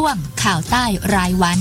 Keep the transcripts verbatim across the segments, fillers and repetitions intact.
วงข่าวใต้รายวัน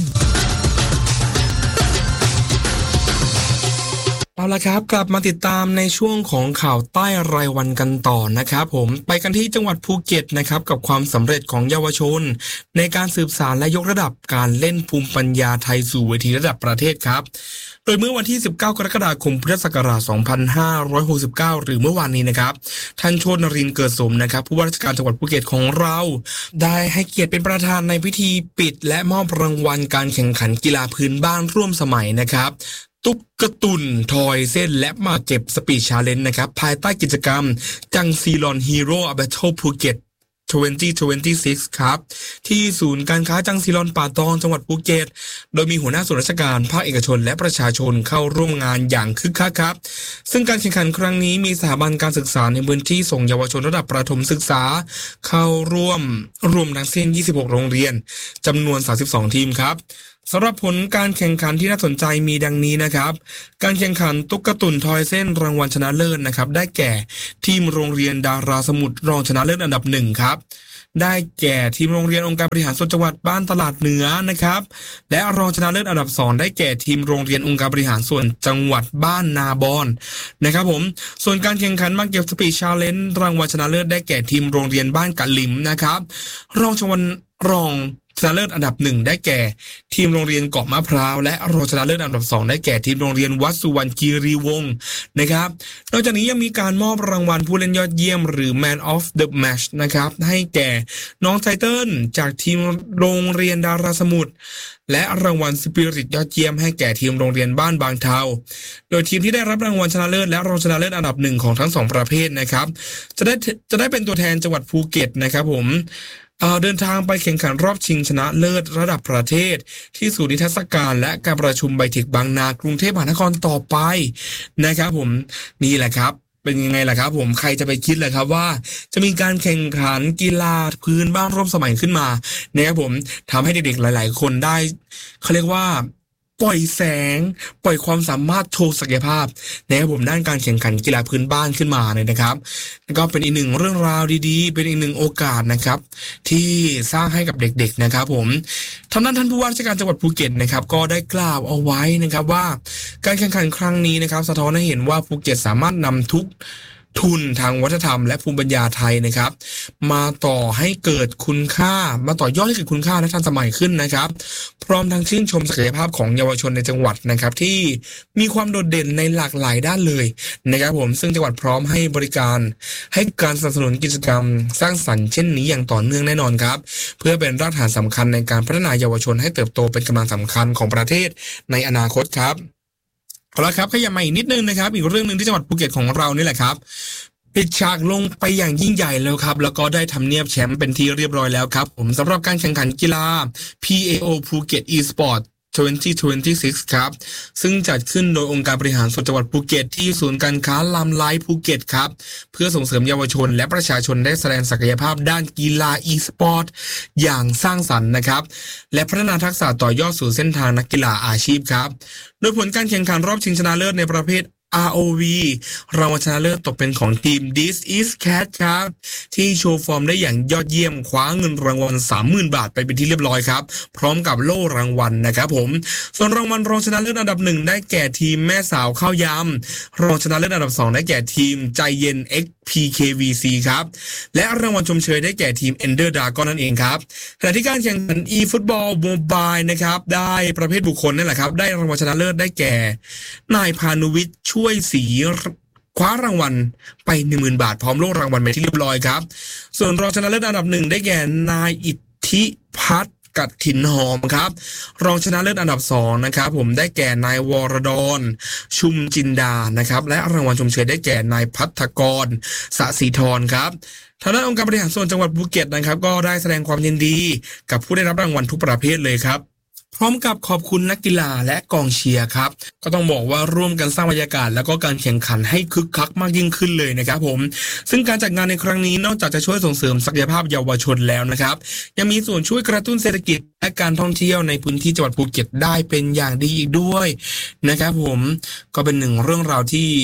เอาละครับกลับมาติดตามในช่วงของข่าวใต้รายวันกันต่อนะครับผมไปกันที่จังหวัดภูเก็ตนะครับกับความสำเร็จของเยาวชนในการสืบสานและยกระดับการเล่นภูมิปัญญาไทยสู่เวทีระดับประเทศครับโดยเมื่อวันที่สิบเก้ากรกฎาคมพุทธศักราชสองพันห้าร้อยหกสิบเก้าหรือเมื่อวานนี้นะครับท่านโชตินรินทร์เกิดสมนะครับผู้ว่าราชการจังหวัดภูเก็ตของเราได้ให้เกียรติเป็นประธานในพิธีปิดและมอบรางวัลการแข่งขันกีฬาพื้นบ้านร่วมสมัยนะครับตุ๊กตุนทอยเส้นและมาเก็บสปีดชาเลนจ์นะครับภายใต้กิจกรรมจังซีลอนฮีโร่แบทเทิลภูเก็ตสองพันยี่สิบหกครับที่ศูนย์การค้าจังซีลอนป่าตองจังหวัดภูเก็ตโดยมีหัวหน้าส่วนราชการภาคเอกชนและประชาชนเข้าร่วมงานอย่างคึกคักครับซึ่งการแข่งขันครั้งนี้มีสถาบันการศึกษาในพื้นที่ส่งเยาวชนระดับประถมศึกษาเข้าร่วมรวมทั้งสิ้นยี่สิบหกโรงเรียนจำนวนสามสิบสองทีมครับสำหรับผลการแข่งขันที่น่าสนใจมีดังนี้นะครับการแข่งขันตุ๊กตุนทอยเส้นรางวัลชนะเลิศนะครับได้แก่ทีมโรงเรียนดาราสมุทรรองชนะเลิศอันดับหนึ่งครับได้แก่ทีมโรงเรียนองค์การบริหารส่วนจังหวัดบ้านตลาดเหนือนะครับและรองชนะเลิศอันดับสองได้แก่ทีมโรงเรียนองค์การบริหารส่วนจังหวัดบ้านนาบอนนะครับผมส่วนการแข่งขันมาเก็บสปีดชาเลนจ์รางวัลชนะเลิศได้แก่ทีมโรงเรียนบ้านกะหลิมนะครับรองชนะรองชนะเลิศอันดับหนึ่งได้แก่ทีมโรงเรียนเกาะมะพร้าวและรองชนะเลิศอันดับสองได้แก่ทีมโรงเรียนวัดสุวรรณคีรีวงศ์นะครับนอกจากนี้ยังมีการมอบรางวัลผู้เล่นยอดเยี่ยมหรือ Man of the Match นะครับให้แก่น้องไทเติ้ลจากทีมโรงเรียนดาราสมุทรและรางวัลสปิริตยอดเยี่ยมให้แก่ทีมโรงเรียนบ้านบางเทาโดยทีมที่ได้รับรางวัลชนะเลิศและรองชนะเลิศอันดับหนึ่งของทั้งสองประเภทนะครับจะได้จะได้เป็นตัวแทนจังหวัดภูเก็ตนะครับผมเดินทางไปแข่งขันรอบชิงชนะเลิศระดับประเทศที่ศูนย์นิทรรศการและการประชุมไบเทคบางนากรุงเทพมหานครต่อไปนะครับผมนี่แหละครับเป็นยังไงล่ะครับผมใครจะไปคิดล่ะครับว่าจะมีการแข่งขันกีฬาพื้นบ้านร่วมสมัยขึ้นมานะครับผมทำให้เด็กๆหลายๆคนได้เขาเรียกว่าปล่อยแสงปล่อยความสามารถโชว์ศักยภาพนะครับผมด้านการแข่งขันกีฬาพื้นบ้านขึ้นมาเลยนะครับแล้วก็เป็นอีกหนึ่งเรื่องราวดีๆเป็นอีกหนึ่งโอกาสนะครับที่สร้างให้กับเด็กๆนะครับผมทางด้านท่านผู้ว่าราชการจังหวัดภูเก็ตนะครับก็ได้กล่าวเอาไว้นะครับว่าการแข่งขันครั้งนี้นะครับสะท้อนให้เห็นว่าภูเก็ตสามารถนำทุกทุนทางวัฒนธรรมและภูมิปัญญาไทยนะครับมาต่อให้เกิดคุณค่ามาต่อยอดให้เกิดคุณค่าและทันสมัยขึ้นนะครับพร้อมทั้งชื่นชมศักยภาพของเยาวชนในจังหวัดนะครับที่มีความโดดเด่นในหลากหลายด้านเลยนะครับผมซึ่งจังหวัดพร้อมให้บริการให้การสนับสนุนกิจกรรมสร้างสรรค์เช่นนี้อย่างต่อเนื่องแน่นอนครับเพื่อเป็นรากฐานสำคัญในการพัฒนาเยาวชนให้เติบโตเป็นกำลังสำคัญของประเทศในอนาคตครับเอาละครับขยับมาอีกนิดนึงนะครับอีกเรื่องนึงที่จังหวัดภูเก็ตของเรานี่แหละครับปิดฉากลงไปอย่างยิ่งใหญ่แล้วครับแล้วก็ได้ทำเนียบแชมป์เป็นที่เรียบร้อยแล้วครับผมสำหรับการแข่งขันกีฬา พี เอ โอ Phuket Esportสองพันยี่สิบหกครับซึ่งจัดขึ้นโดยองค์การบริหารส่วนจังหวัดภูเก็ตที่ศูนย์การค้าลำไลภูเก็ตครับเพื่อส่งเสริมเยาวชนและประชาชนได้แสดงศักยภาพด้านกีฬา e-sport อย่างสร้างสรรค์นะครับและพัฒนาทักษะต่อยอดสู่เส้นทางนักกีฬาอาชีพครับโดยผลการแข่งขันรอบชิงชนะเลิศในประเภทอาร์ โอ วี รางวัลชนะเลิศตกเป็นของทีม This is Cat ครับที่โชว์ฟอร์มได้อย่างยอดเยี่ยมคว้าเงินรางวัล สามหมื่น บาทไปเป็นที่เรียบร้อยครับพร้อมกับโล่รางวัลนะครับผมส่วนรางวัลรองชนะเลิศอันดับหนึ่งได้แก่ทีมแม่สาวข้าวยำรองชนะเลิศอันดับสองได้แก่ทีมใจเย็น X พี เค วี ซี ครับและรางวัลชมเชยได้แก่ทีม Ender Dragon นั่นเองครับขณะที่การแข่งขัน e-football mobile นะครับได้ประเภทบุคคลนั่นแหละครับได้รางวัลชนะเลิศได้แก่นายพานุวิทย์ช่วยสีคว้ารางวัลไป หนึ่งหมื่น บาทพร้อมโล่รางวัลไปที่เรียบร้อยครับส่วนรองชนะเลิศอันดับหนึ่งได้แก่นายอิทธิพัฒน์กัดถิ่นหอมครับรองชนะเลิศอันดับสองนะครับผมได้แก่นายวรดรชุมจินดานะครับและรางวัลชมเชยได้แก่นายพัฒกรสศิธรครับทางด้านองค์การบริหารส่วนจังหวัดภูเก็ตนะครับก็ได้แสดงความยินดีกับผู้ได้รับรางวัลทุกประเภทเลยครับพร้อมกับขอบคุณนักกีฬาและกองเชียร์ครับก็ต้องบอกว่าร่วมกันสร้างบรรยากาศแล้วก็การแข่งขันให้คึกคักมากยิ่งขึ้นเลยนะครับผมซึ่งการจัดงานในครั้งนี้นอกจากจะช่วยส่งเสริมศักยภาพเยาวชนแล้วนะครับยังมีส่วนช่วยกระตุ้นเศรษฐกิจและการท่องเที่ยวในพื้นที่จังหวัดภูเก็ตได้เป็นอย่างดีอีกด้วยนะครับผมก็เป็นหนึ่งเรื่องราวที่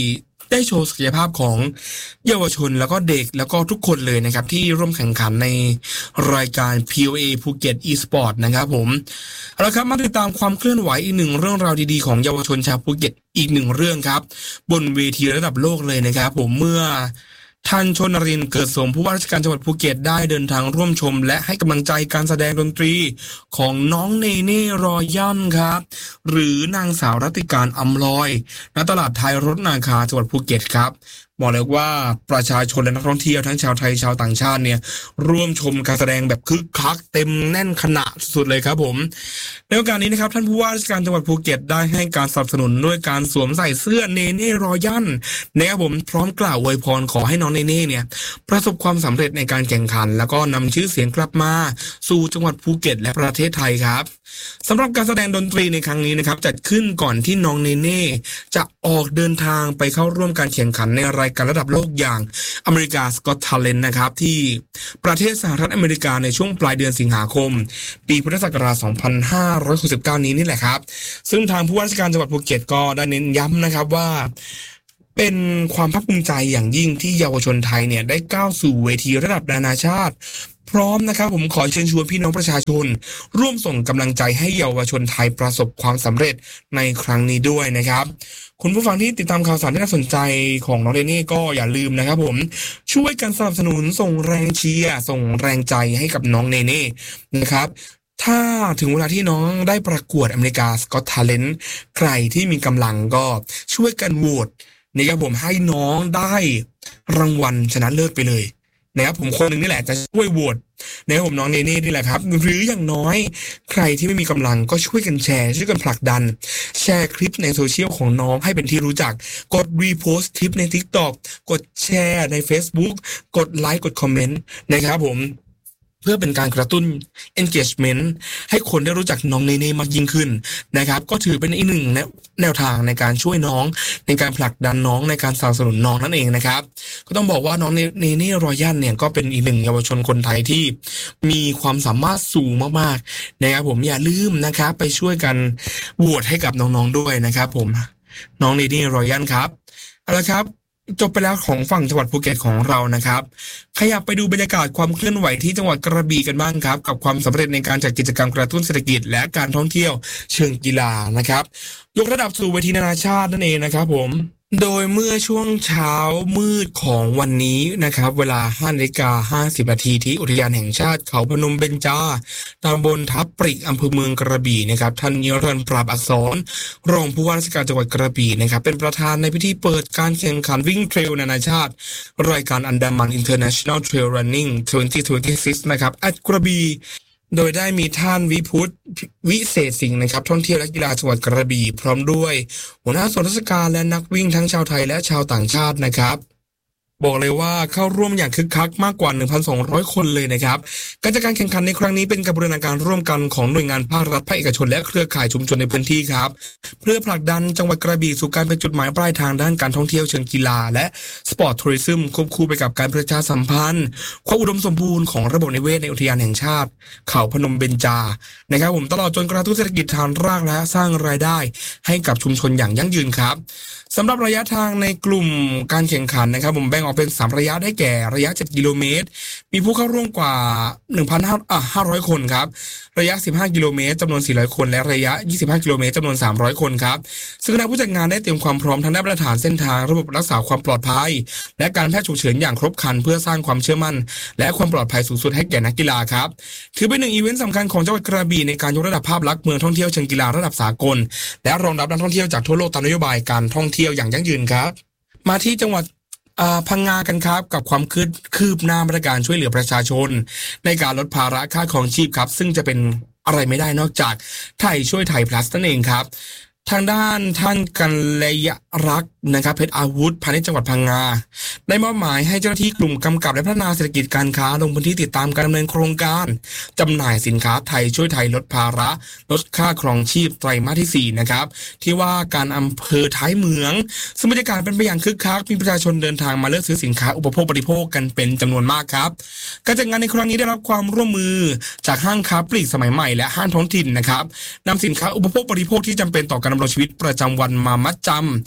ได้โชว์ศักยภาพของเยาวชนแล้วก็เด็กแล้วก็ทุกคนเลยนะครับที่ร่วมแข่งขันในรายการ พี โอ เอ ภูเก็ต e-sport นะครับผมเอาละครับมาติดตามความเคลื่อนไหวอีกหนึ่งเรื่องราวดีๆของเยาวชนชาวภูเก็ตอีกหนึ่งเรื่องครับบนเวทีระดับโลกเลยนะครับผมเมื่อท่านชนรินทร์เกิดสมผู้ว่าราชการจังหวัดภูเก็ตได้เดินทางร่วมชมและให้กำลังใจการแสดงดนตรีของน้องเนเน่รอยัลครับหรือนางสาวรัติการอำลอยณตลาดไทยรถนาคาจังหวัดภูเก็ตครับบอกเลยว่าประชาชนและนักท่องเที่ยวทั้งชาวไทยชาวต่างชาติเนี่ยร่วมชมการแสดงแบบคึกคักเต็มแน่นขนาดสุดเลยครับผมในโอกาสนี้นะครับท่านผู้ว่าราชการจังหวัดภูเก็ตได้ให้การสนับสนุนด้วยการสวมใส่เสื้อเนเน่รอยัลนะครับผมพร้อมกล่าวอวยพรขอให้น้องเนเน่เนี่ยประสบความสำเร็จในการแข่งขันแล้วก็นำชื่อเสียงกลับมาสู่จังหวัดภูเก็ตและประเทศไทยครับสำหรับการแสดงดนตรีในครั้งนี้นะครับจัดขึ้นก่อนที่น้องเนเน่จะออกเดินทางไปเข้าร่วมการแข่งขันในรายการระดับโลกอย่างอเมริกาสกอตทาเลนต์นะครับที่ประเทศสหรัฐอเมริกาในช่วงปลายเดือนสิงหาคมปีพุทธศักราชสองพันห้าร้อยหกสิบเก้านี้นี่แหละครับซึ่งทางผู้ว่าราชการจังหวัดภูเก็ตก็ได้เน้นย้ำนะครับว่าเป็นความภาคภูมิใจอย่างยิ่งที่เยาวชนไทยเนี่ยได้ก้าวสู่เวทีระดับนานาชาติพร้อมนะครับผมขอเชิญชวนพี่น้องประชาชนร่วมส่งกำลังใจให้เยาวชนไทยประสบความสำเร็จในครั้งนี้ด้วยนะครับคุณผู้ฟังที่ติดตามข่าวสารที่น่าสนใจของน้องเดนี่ก็อย่าลืมนะครับผมช่วยกันสนับสนุนส่งแรงเชียร์ส่งแรงใจให้กับน้องเนเน่นะครับถ้าถึงเวลาที่น้องได้ประกวดอเมริกาสกอตทาเลนต์ใครที่มีกำลังก็ช่วยกันโหวตนะครับผมให้น้องได้รางวัลชนะเลิศไปเลยนะครับผมคนหนึ่งนี่แหละจะช่วยโหวตนะครับผมน้องเนเน่นี่แหละครับหรืออย่างน้อยใครที่ไม่มีกำลังก็ช่วยกันแชร์ช่วยกันผลักดันแชร์คลิปในโซเชียลของน้องให้เป็นที่รู้จักกดรีโพสต์คลิปใน TikTok กดแชร์ใน Facebook กดไลค์กดคอมเมนต์นะครับผมเพื่อเป็นการกระตุ้น engagement ให้คนได้รู้จักน้องเนเน่มากยิ่งขึ้นนะครับก็ถือเป็นอีกหนึ่งแนวทางในการช่วยน้องในการผลักดันน้องในการสนับสนุนน้องนั่นเองนะครับก็ต้องบอกว่าน้องเนเน่รอยัลเนี่ยก็เป็นอีกหนึ่งเยาวชนคนไทยที่มีความสามารถสูงมากๆนะครับผมอย่าลืมนะครับไปช่วยกันโหวตให้กับน้องๆด้วยนะครับผมน้องเนเน่รอยัลครับเอาละครับจบไปแล้วของฝั่งจังหวัดภูเก็ตของเรานะครับขยับไปดูบรรยากาศความเคลื่อนไหวที่จังหวัดกระบี่กันบ้างครับกับความสำเร็จในการจัดกิจกรรมกระตุ้นเศรษฐกิจและการท่องเที่ยวเชิงกีฬานะครับยกระดับสู่เวทีนานาชาตินั่นเองนะครับผมโดยเมื่อช่วงเช้ามืดของวันนี้นะครับเวลา ห้านาฬิกาห้าสิบนาทีที่อุทยานแห่งชาติเขาพนมเบญจาตำบลทับปริกอำเภอเมืองกระบี่นะครับท่านนิรันดร์ปราบอักษรรองผู้ว่าราชการจังหวัดกระบี่นะครับเป็นประธานในพิธีเปิดการแข่งขันวิ่งเทรลนานาชาติรายการอันดามัน International Trail Running สองพันยี่สิบหกนะครับอัดกระบี่โดยได้มีท่านวิพุทธวิเศษสิงห์นะครับท่องเที่ยวและกีฬาจังหวัดกระบี่พร้อมด้วยหัวหน้าส่วนราชการและนักวิ่งทั้งชาวไทยและชาวต่างชาตินะครับบอกเลยว่าเข้าร่วมอย่างคึกคักมากกว่า หนึ่งพันสองร้อย คนเลยนะครับการจัดการแข่งขันในครั้งนี้เป็นการบูรณาการร่วมกันของหน่วยงานภาครัฐภาคเอกชนและเครือข่ายชุมชนในพื้นที่ครับเพื่อผลักดันจังหวัดกระบี่สู่การเป็นจุดหมายปลายทางด้านการท่องเที่ยวเชิงกีฬาและสปอร์ตทัวริซึมควบคู่ไปกับการประชาสัมพันธ์ความอุดมสมบูรณ์ของระบบนิเวศในอุทยานแห่งชาติเขาพนมเบญจานะครับผมตลอดจนกระตุ้นเศรษฐกิจฐานรากและสร้างรายได้ให้กับชุมชนอย่างยั่งยืนครับสำหรับระยะทางในกลุ่มการแข่งขันนะครับผมแบ่งออกเป็นสามระยะได้แก่ระยะเจ็ดกิโลเมตรมีผู้เข้าร่วมกว่า หนึ่งพันห้าร้อย คนครับระยะสิบห้ากิโลเมตรจำนวนสี่ร้อยคนและระยะยี่สิบห้ากิโลเมตรจำนวนสามร้อยคนครับซึ่งคณะผู้จัดงานได้เตรียมความพร้อมทางด้านมาตรฐานเส้นทางระบบรักษาความปลอดภัยและการแพทย์ฉุกเฉินอย่างครบครันเพื่อสร้างความเชื่อมั่นและความปลอดภัยสูงสุดให้แก่นักกีฬาครับถือเป็นหนึ่งอีเวนต์สำคัญของจังหวัดกระบี่ในการยกระดับภาพลักษณ์เมืองท่องเที่ยวเชิงกีฬาระดับสากลและรองรับนักท่องเที่ยวจากทั่วโลกตามนโยบายการท่องเที่ยวอย่างยั่งยืนครับมาที่จังหวัดพังงากันครับกับความคืบคืบหน้ามาตรการช่วยเหลือประชาชนในการลดภาระค่าครองชีพครับซึ่งจะเป็นอะไรไม่ได้นอกจากไทยช่วยไทย plus นั่นเองครับทางด้านท่านกัลยรักษ์นะครับเพชรอาวุธพาณิชย์จังหวัดพังงาได้มอบหมายให้เจ้าหน้าที่กลุ่มกำกับและพัฒนาเศรษฐกิจการค้าลงพื้นที่ติดตามการดำเนินโครงการจำหน่ายสินค้าไทยช่วยไทยลดภาระลดค่าครองชีพไตรมาสที่สี่นะครับที่ว่าการอำเภอท้ายเมืองซึ่งบรรยากาศเป็นไปอย่างคึกคักมีประชาชนเดินทางมาเลือกซื้อสินค้าอุปโภคบริโภคกันเป็นจำนวนมากครับการจัดงานในครั้งนี้ได้รับความร่วมมือจากห้างค้าปลีกสมัยใหม่และห้างท้องถิ่นนะครับนำสินค้าอุปโภคบริโภคที่จำเป็นต่อการดำรงชีวิตประจำวันมามัดจำ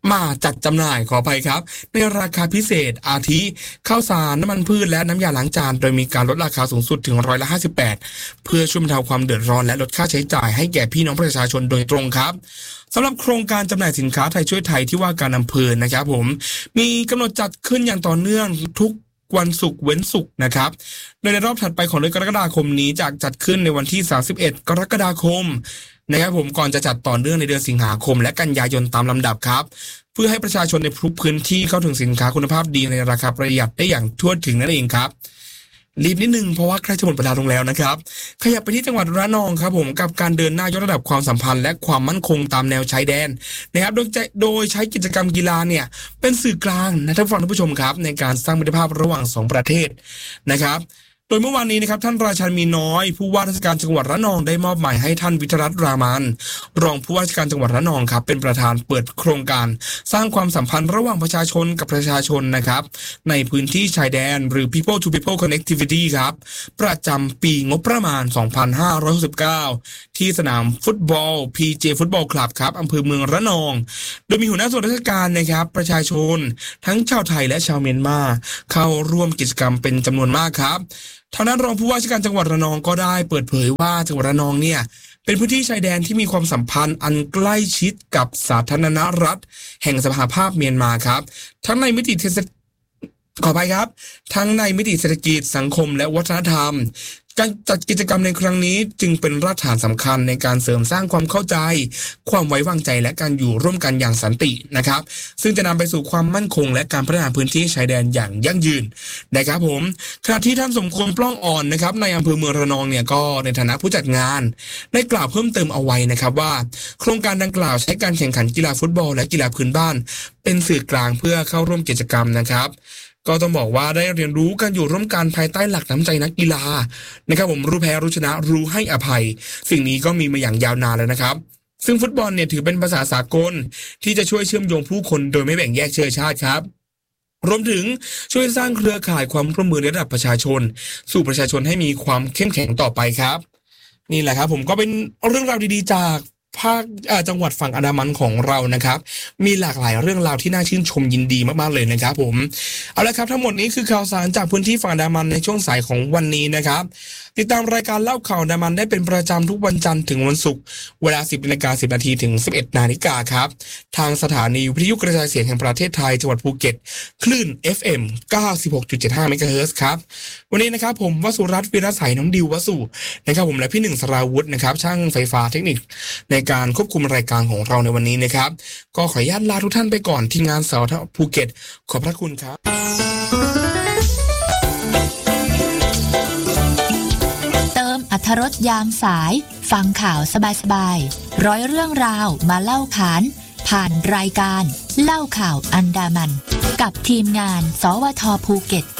มาจัดจำหน่ายขออภัยครับในราคาพิเศษอาทิข้าวสารน้ำมันพืชและน้ำยาล้างจานโดยมีการลดราคาสูงสุดถึงร้อยละห้าสิบแปดเพื่อช่วยบรรเทาความเดือดร้อนและลดค่าใช้จ่ายให้แก่พี่น้องประชาชนโดยตรงครับสำหรับโครงการจำหน่ายสินค้าไทยช่วยไทยที่ว่าการอำเภอนะครับผมมีกำหนดจัดขึ้นอย่างต่อเนื่องทุกวันศุกร์เว้นศุกร์นะครับโดยในรอบถัดไปของเดือนกรกฎาคมนี้จะจัดขึ้นในวันที่สามสิบเอ็ดกรกฎาคมนะครับผมก่อนจะจัดต่อเนื่องในเดือนสิงหาคมและกันยายนตามลำดับครับเพื่อให้ประชาชนในทุกพื้นที่เข้าถึงสินค้าคุณภาพดีในราคาประหยัดได้อย่างทั่วถึงนั่นเองครับรีบนิดนึงเพราะว่าใกล้จะหมดเวลาลงแล้วนะครับขยับไปที่จังหวัดระนองครับผมกับการเดินหน้ายกระดับความสัมพันธ์และความมั่นคงตามแนวชายแดนนะครับโดยโดยใช้กิจกรรมกีฬาเนี่ยเป็นสื่อกลางนะท่านผู้ชมครับในการสร้างมิตรภาพระหว่างสองประเทศนะครับโดยเมื่อวานนี้นะครับท่านราชันมีน้อยผู้ว่าราชการจังหวัดระนองได้มอบหมายให้ท่านวิทยรัตน์รามันรองผู้ว่าราชการจังหวัดระนองครับเป็นประธานเปิดโครงการสร้างความสัมพันธ์ระหว่างประชาชนกับประชาชนนะครับในพื้นที่ชายแดนหรือ people to people connectivity ครับประจำปีงบประมาณสองพันห้าร้อยหกสิบเก้าที่สนามฟุตบอล พี เจ Football Club ครับอำเภอเมืองระนองโดยมีหัวหน้าส่วนราชการนะครับประชาชนทั้งชาวไทยและชาวเมียนมาเข้าร่วมกิจกรรมเป็นจำนวนมากครับทางด้านรองผู้ว่าราชการจังหวัดระนองก็ได้เปิดเผยว่าจังหวัดระนองเนี่ยเป็นพื้นที่ชายแดนที่มีความสัมพันธ์อันใกล้ชิดกับสาธารณรัฐแห่งสหภาพเมียนมาครับทั้งในมิติเทศขออภัยครับทั้งในมิติเศรษฐกิจสังคมและวัฒนธรรมการจัดกิจกรรมในครั้งนี้จึงเป็นรากฐานสำคัญในการเสริมสร้างความเข้าใจความไว้วางใจและการอยู่ร่วมกันอย่างสันตินะครับซึ่งจะนำไปสู่ความมั่นคงและการพัฒนาพื้นที่ชายแดนอย่างยั่งยืนนะครับผมขณะที่ท่านสมควรปล้องอ่อนนะครับในอำเภอเมืองระนองเนี่ยก็ในฐานะผู้จัดงานได้กล่าวเพิ่มเติมเอาไว้นะครับว่าโครงการดังกล่าวใช้การแข่งขันกีฬาฟุตบอลและกีฬาพื้นบ้านเป็นสื่อกลางเพื่อเข้าร่วมกิจกรรมนะครับก็ต้องบอกว่าได้เรียนรู้กันอยู่ร่วมกันภายใต้หลักน้ำใจนักกีฬานะครับผมรู้แพ้รู้ชนะรู้ให้อภัยสิ่งนี้ก็มีมาอย่างยาวนานแล้วนะครับซึ่งฟุตบอลเนี่ยถือเป็นภาษาสากลที่จะช่วยเชื่อมโยงผู้คนโดยไม่แบ่งแยกเชื้อชาติครับรวมถึงช่วยสร้างเครือข่ายความร่วมมือในระดับประชาชนสู่ประชาชนให้มีความเข้มแข็งต่อไปครับนี่แหละครับผมก็เป็นเรื่องราวดีๆจากภาคจังหวัดฝั่งอันดามันของเรานะครับมีหลากหลายเรื่องราวที่น่าชื่นชมยินดีมากๆเลยนะครับผมเอาละครับทั้งหมดนี้คือข่าวสารจากพื้นที่ฝั่งอันดามันในช่วงสายของวันนี้นะครับติดตามรายการเล่าข่าวอันดามันได้เป็นประจำทุกวันจันทร์ถึงวันศุกร์เวลา สิบนาฬิกาสิบนาทีถึง สิบเอ็ดนาฬิกาครับทางสถานีวิทยุกระจายเสียงแห่งประเทศไทยจังหวัดภูเก็ตคลื่น เอฟ เอ็ม เก้าสิบหกจุดเจ็ดห้า เมกะเฮิรตซ์ครับวันนี้นะครับผมวสุรัตน์วีรศัยน้องดิววสุนะครับผมและพี่หนึ่งสราวุธนะครับช่างไฟฟ้าเทคนิคในการควบคุมรายการของเราในวันนี้นะครับก็ขออนุญาตลาทุกท่านไปก่อนทีมงานสาวภูเก็ตขอบพระคุณครับเติมอรรถรสยามสายฟังข่าวสบายๆร้อยเรื่องราวมาเล่าขานผ่านรายการเล่าข่าวอันดามันกับทีมงานสวทภูเก็ต